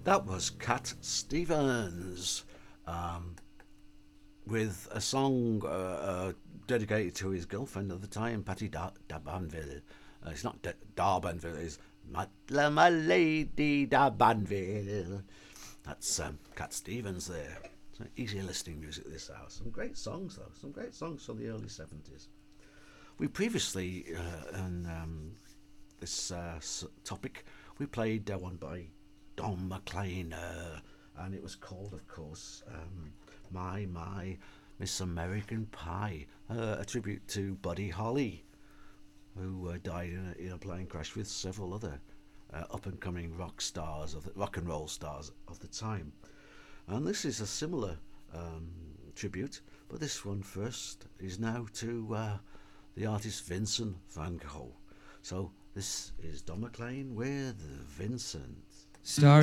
That was Cat Stevens with a song dedicated to his girlfriend at the time, Patty D'Abanville. It's not D'Arbanville, it's my Lady D'Abanville. That's Cat Stevens there. So easy listening music this hour. Some great songs though, some great songs from the early 70s. We previously, in this topic, we played one by Don McLean, and it was called, of course, My Miss American Pie, a tribute to Buddy Holly, who died in a plane crash with several other up-and-coming rock and roll stars of the time. And this is a similar tribute, but this one first is now to the artist Vincent van Gogh. So this is Don McLean with Vincent. Starry